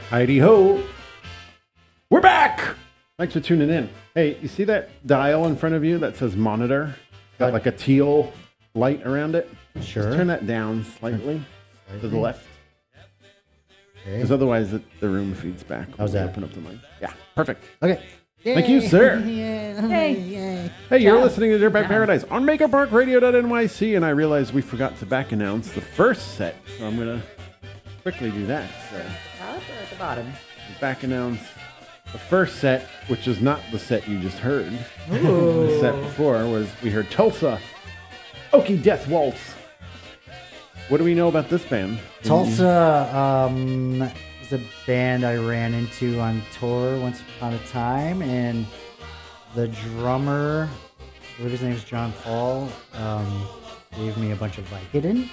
Heidi ho! We're back! Thanks for tuning in. Hey, you see that dial in front of you that says monitor? It's got like a teal light around it. Sure. Just turn that down slightly to the left. Okay. Because otherwise the room feeds back. How's when we that? Open up the mic. Yeah, perfect. Okay. Thank you, sir. Hey. Hey, you're listening to Dirtbag Paradise on MakerParkRadio.nyc, and I realized we forgot to back announce the first set, so I'm going to quickly do that. So, Top or at the bottom? back announce the first set, which is not the set you just heard. Ooh. The set before was we heard Tulsa, Okie Death Waltz. What do we know about this band? Tulsa is a band I ran into on tour once upon a time, and the drummer, I believe his name is John Paul, gave me a bunch of Vicodin,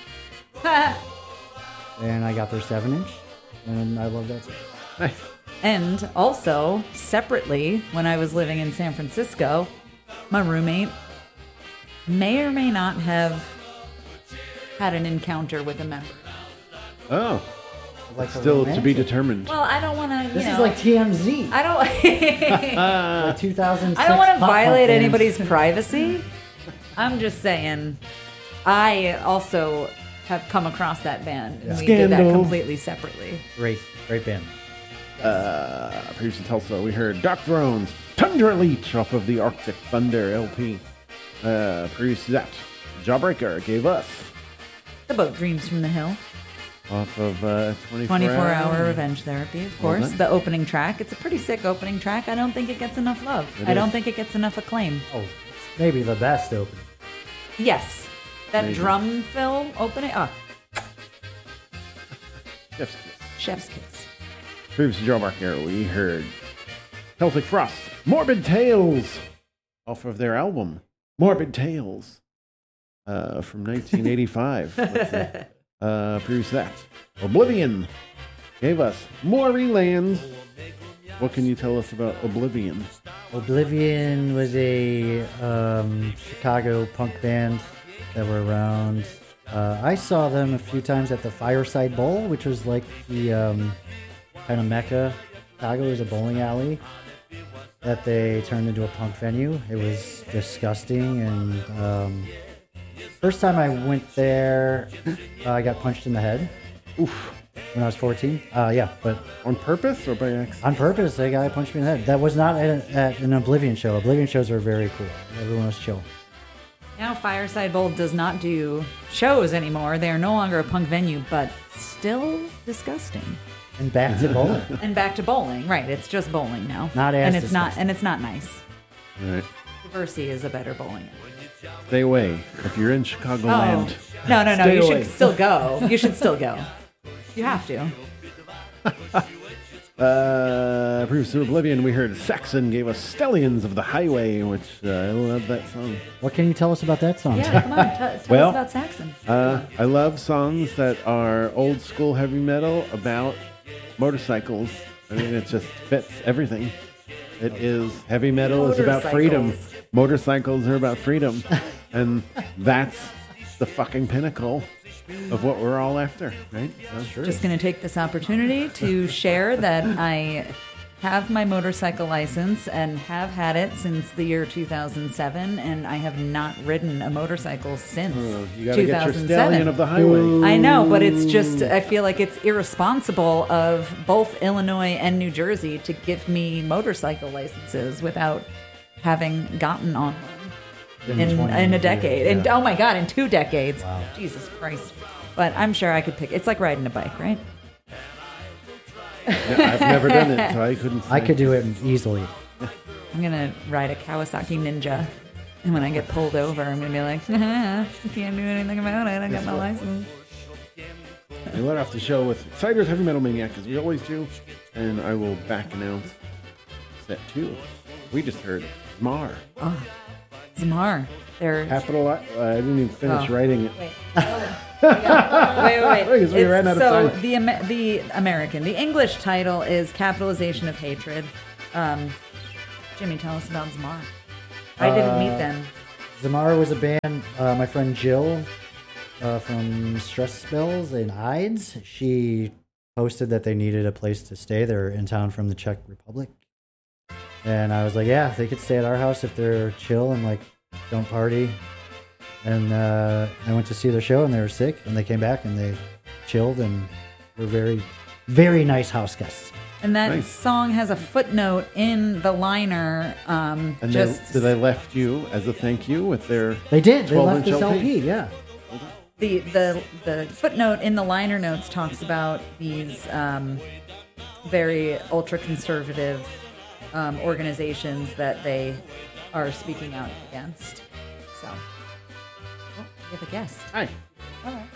and I got their 7-inch, and I love that song. Nice. And also, separately, when I was living in San Francisco, my roommate may or may not have had an encounter with a member. Oh, Like a still to be romantic- determined. Well, I don't want to, This is like TMZ. I don't... Like 2006. I don't want to pop violate band. anybody's privacy. I'm just saying, I also have come across that band. And we did that Scandal. completely separately. Great band. Producing Tulsa, we heard Dark Thrones, Tundra Leech off of the Arctic Thunder LP. Produced that. Jawbreaker gave us The Boat Dreams from the Hill. off of 24 Hour Revenge Therapy, of Well course. done. The opening track. It's a pretty sick opening track. I don't think it gets enough love. I don't think it gets enough acclaim. Oh, maybe the best opening. Yes. That Maybe. drum fill opening. Oh, Chef's Kiss. chef's kiss. Producing Jawbreaker, we heard Celtic Frost, Morbid Tales off of their album Morbid Tales from 1985. Produced that. Oblivion gave us Maury Land. What can you tell us about Oblivion? Oblivion was a Chicago punk band that were around. I saw them a few times at the Fireside Bowl, which was like the kind of mecca. Chicago is a bowling alley that they turned into a punk venue. It was disgusting, and first time I went there, I got punched in the head. Oof. When I was 14. Yeah, but On purpose or by accident? on purpose, a guy punched me in the head. That was not at an Oblivion show. Oblivion shows are very cool. Everyone was chill. Now Fireside Bowl does not do shows anymore. They are no longer a punk venue, but still disgusting. And back to bowling. And back to bowling, right? It's just bowling now. Not as and it's not disgusting. and it's not nice. All right. Diversey is a better bowling. Stay away. If you're in Chicagoland, No. Stay You away. should still go. You should still go. You have to. producer Oblivion, we heard Saxon gave us Stellions of the Highway, which I love that song. What can you tell us about that song? Yeah, come on. Tell Well, us about Saxon. I love songs that are old school heavy metal about motorcycles. I mean, it just fits everything. It is heavy metal is about freedom. Motorcycles. Motorcycles are about freedom. And that's the fucking pinnacle of what we're all after, right? So, Just going to take this opportunity to share that I have my motorcycle license and have had it since the year 2007, and I have not ridden a motorcycle since you gotta get your 2007. Stallion of the Highway. I know, but it's just, I feel like it's irresponsible of both Illinois and New Jersey to give me motorcycle licenses without having gotten on one in 20 a years, decade. And yeah. oh my God, in 2 decades. Wow. Jesus Christ. But I'm sure I could pick, it's like riding a bike, right? Yeah, I've never done it, so I couldn't say. I could do it easily. I'm going to ride a Kawasaki Ninja. And when I get pulled over, I'm going to be like, I can't do anything about it. I got my license. We let off the show with Cider's Heavy Metal Maniac, as we always do, and I will back announce set 2. We just heard Mar. Zamar. They're Capital I didn't even finish writing it. Wait. Wait. Because we ran out of so time. the American, the English title is Capitalization of Hatred. Jimmy, tell us about Zamar. I didn't meet them. Zamara was a band. My friend Jill from Stress Spells in Ides. She posted that they needed a place to stay. They're in town from the Czech Republic. And I was like, yeah, they could stay at our house if they're chill and like don't party. And I went to see their show and they were sick and they came back and they chilled and were very, very nice house guests. And that Nice. song has a footnote in the liner. And Just they left you as a thank you with their. They did. They 12-inch left this LP. LP, yeah. the footnote in the liner notes talks about these very ultra conservative organizations that they are speaking out against. So, oh, we have a guest. Hi, All right.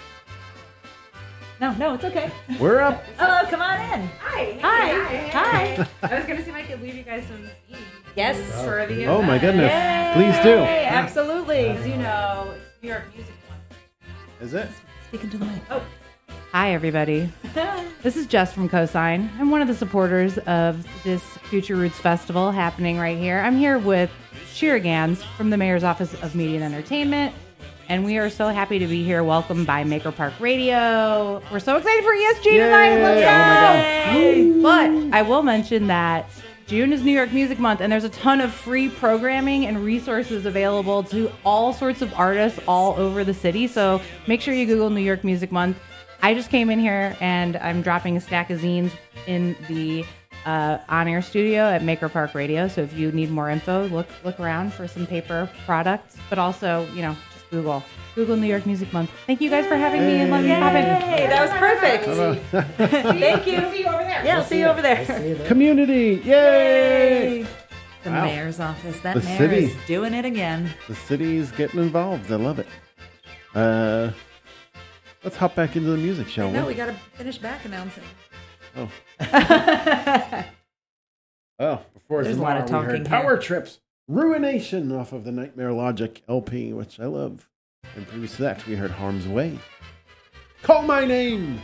No, it's okay. we're up. Hello, come on in. Hi. Hi. I was gonna see if I could leave you guys some tea. Yes. For the Oh my event. goodness! Yay. Please do. Absolutely. As you know, New York Music Month. Is it? Speaking to the mic. Oh. Hi, everybody. This is Jess from Cosign. I'm one of the supporters of this Future Roots Festival happening right here. I'm here with Shiragans from the Mayor's Office of Media and Entertainment. And we are so happy to be here. Welcome by Maker Park Radio. We're so excited for ESG tonight. Let's go! Oh my God. But I will mention that June is New York Music Month, and there's a ton of free programming and resources available to all sorts of artists all over the city. So make sure you Google New York Music Month. I just came in here, and I'm dropping a stack of zines in the on-air studio at Maker Park Radio. So if you need more info, look around for some paper products. But also, just Google New York Music Month. Thank you guys for having me and letting me pop in. Hey, that was perfect. Thank you. See you over there. Yeah, I'll see you over there. See you there. Community, yay! The Wow. mayor's office. That The mayor city. is doing it again. The city's getting involved. I love it. Let's hop back into the music, shall No, we? we got to finish back announcing. Oh. Oh, before There's a lot of tomorrow, we talking heard here. Power Trips Ruination off of the Nightmare Logic LP, which I love. And previous to that, we heard Harm's Way. Call My Name!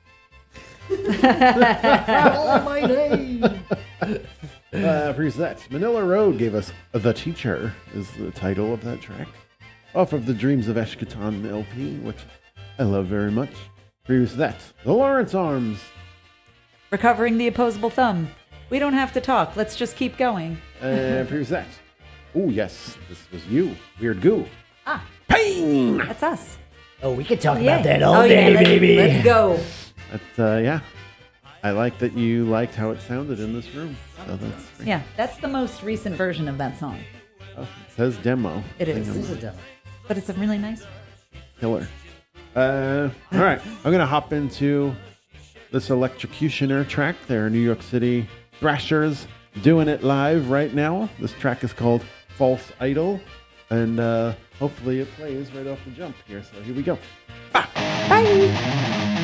Call my name. Previous to that, Manila Road gave us The Teacher, is the title of that track. Off of the Dreams of Eshkatan LP, which I love very much. Previous to that, The Lawrence Arms. Recovering the opposable thumb. We don't have to talk. Let's just keep going. Previous to that. Oh, yes, this was you. Weird Goo. Ah, Pain! that's us. Oh, we could talk Yeah. about that all day, let's, baby. Let's go. That's, yeah. I like that you liked how it sounded in this room. So that's great. Yeah, that's the most recent version of that song. Oh, it says demo. It is. This is a demo. But it's a really nice one. Killer. All right. I'm going to hop into this Electrocutioner track. They're New York City Thrashers doing it live right now. This track is called False Idol. And hopefully it plays right off the jump here. So here we go. Bye.